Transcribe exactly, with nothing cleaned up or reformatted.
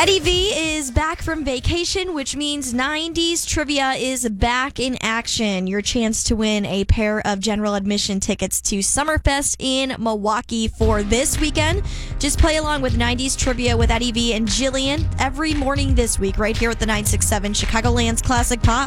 Eddie V is back from vacation, which means nineties Trivia is back in action. Your chance to win a pair of general admission tickets to Summerfest in Milwaukee for this weekend. Just play along with nineties Trivia with Eddie V and Jillian every morning this week right here at the nine six seven Chicagoland's Classic Pop.